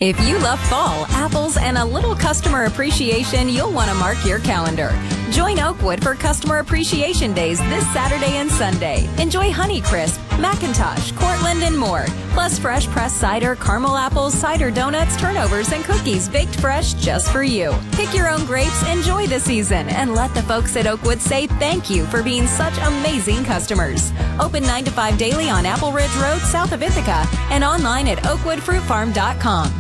If you love fall, apples, and a little customer appreciation, you'll want to mark your calendar. Join Oakwood for Customer Appreciation Days this Saturday and Sunday. Enjoy Honeycrisp, McIntosh, Cortland, and more. Plus fresh pressed cider, caramel apples, cider donuts, turnovers, and cookies baked fresh just for you. Pick your own grapes, enjoy the season, and let the folks at Oakwood say thank you for being such amazing customers. Open 9 to 5 daily on Apple Ridge Road, south of Ithaca, and online at oakwoodfruitfarm.com.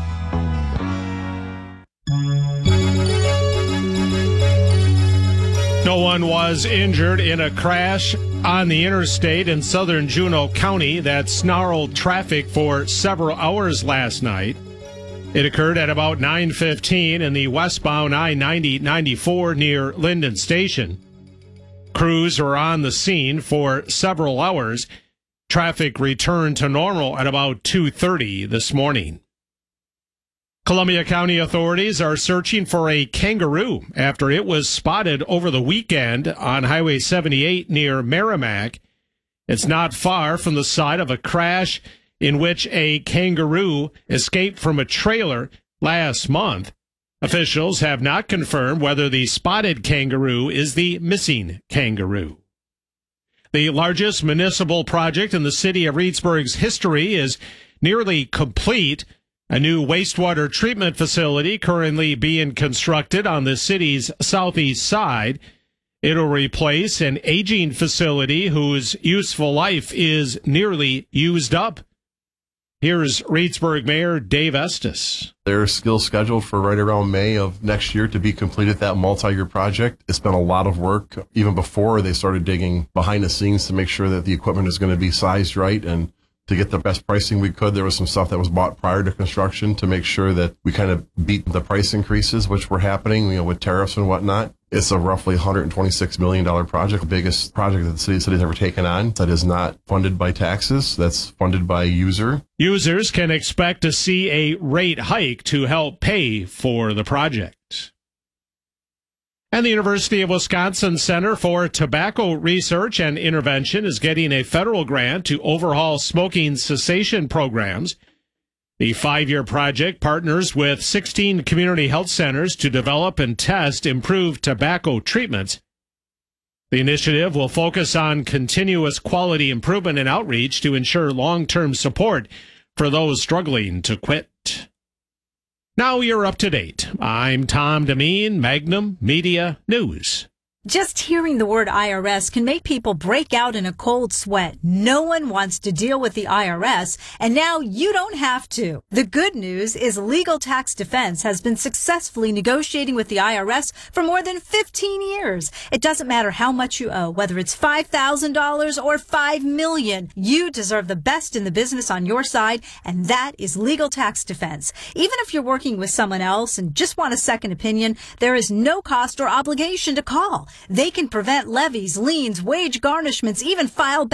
No one was injured in a crash on the interstate in southern Juneau County that snarled traffic for several hours last night. It occurred at about 9:15 in the westbound I-90-94 near Linden Station. Crews were on the scene for several hours. Traffic returned to normal at about 2:30 this morning. Columbia County authorities are searching for a kangaroo after it was spotted over the weekend on Highway 78 near Merrimack. It's not far from the site of a crash in which a kangaroo escaped from a trailer last month. Officials have not confirmed whether the spotted kangaroo is the missing kangaroo. The largest municipal project in the city of Reedsburg's history is nearly complete. A new wastewater treatment facility currently being constructed on the city's southeast side. It'll replace an aging facility whose useful life is nearly used up. Here's Reedsburg Mayor Dave Estes. They're still scheduled for right around May of next year to be completed, that multi-year project. It's been a lot of work even before they started digging behind the scenes to make sure that the equipment is going to be sized right and to get the best pricing we could. There was some stuff that was bought prior to construction to make sure that we kind of beat the price increases, which were happening, with tariffs and whatnot. It's a roughly $126 million project, the biggest project that the city's ever taken on. That is not funded by taxes. That's funded by user. Users can expect to see a rate hike to help pay for the project. And the University of Wisconsin Center for Tobacco Research and Intervention is getting a federal grant to overhaul smoking cessation programs. The 5-year project partners with 16 community health centers to develop and test improved tobacco treatments. The initiative will focus on continuous quality improvement and outreach to ensure long-term support for those struggling to quit. Now you're up to date. I'm Tom Demeen, Magnum Media News. Just hearing the word IRS can make people break out in a cold sweat. No one wants to deal with the IRS, and now you don't have to. The good news is Legal Tax Defense has been successfully negotiating with the IRS for more than 15 years. It doesn't matter how much you owe, whether it's $5,000 or $5 million. You deserve the best in the business on your side, and that is Legal Tax Defense. Even if you're working with someone else and just want a second opinion, there is no cost or obligation to call. They can prevent levies, liens, wage garnishments, even file